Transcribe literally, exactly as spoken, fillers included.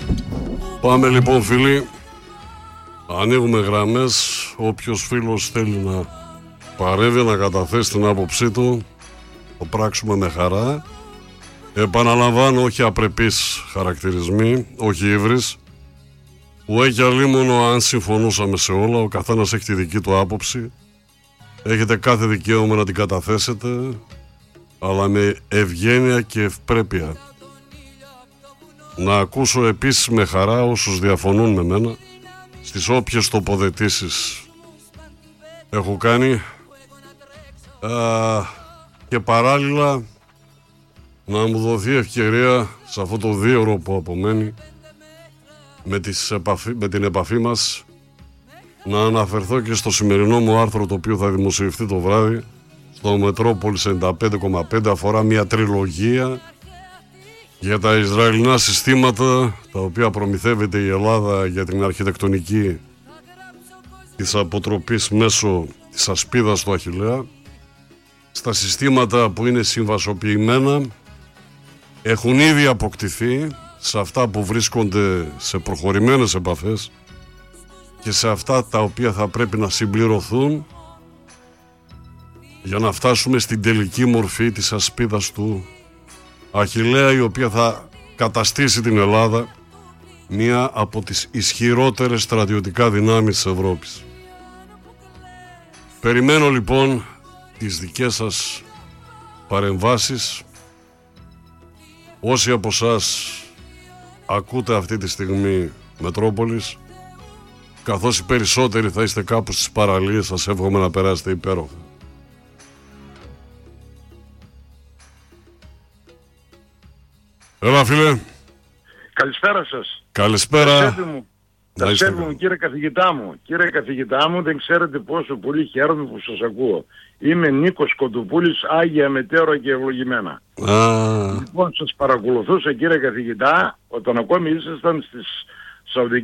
Πάμε λοιπόν φίλοι. Ανοίγουμε γραμμές. Όποιος φίλος θέλει να παρεύει, να καταθέσει την άποψή του, το πράξουμε με χαρά. Επαναλαμβάνω, όχι απρεπείς χαρακτηρισμοί, όχι ύβρις. Που έχει αλίμονο αν συμφωνούσαμε σε όλα. Ο καθένας έχει τη δική του άποψη. Έχετε κάθε δικαίωμα να την καταθέσετε, αλλά με ευγένεια και ευπρέπεια. Να ακούσω επίσης με χαρά όσους διαφωνούν με μένα στις όποιες τοποθετήσεις έχω κάνει, Α, και παράλληλα να μου δοθεί ευκαιρία σε αυτό το δύο που απομένει με, τις επαφή, με την επαφή μας να αναφερθώ και στο σημερινό μου άρθρο, το οποίο θα δημοσιευτεί το βράδυ στο Μετρόπολης ενενήντα πέντε κόμμα πέντε. Αφορά μια τριλογία για τα Ισραηλινά συστήματα τα οποία προμηθεύεται η Ελλάδα για την αρχιτεκτονική της αποτροπής μέσω της ασπίδας του Αχιλλέα. Στα συστήματα που είναι συμβασοποιημένα έχουν ήδη αποκτηθεί, σε αυτά που βρίσκονται σε προχωρημένες επαφές και σε αυτά τα οποία θα πρέπει να συμπληρωθούν για να φτάσουμε στην τελική μορφή της ασπίδας του Αχιλλέα, η οποία θα καταστήσει την Ελλάδα μία από τις ισχυρότερες στρατιωτικά δυνάμεις της Ευρώπης. Περιμένω λοιπόν τις δικές σας παρεμβάσεις. Όσοι από εσάς ακούτε αυτή τη στιγμή Μετρόπολης, καθώς οι περισσότεροι θα είστε κάπου στις παραλίες, σας εύχομαι να περάσετε υπέροχα. Έλα φίλε. Καλησπέρα σας. Καλησπέρα. Ταξέρι μου, κύριε καθηγητά μου, κύριε καθηγητά μου, δεν ξέρετε πόσο πολύ χαίρομαι που σας ακούω. Είμαι Νίκος Κοντοπούλης, Άγια Μετέωρα και ευλογημένα. Ah. Λοιπόν, σας παρακολουθούσα κύριε καθηγητά, όταν ακόμη ήσασταν στις Σαουδικές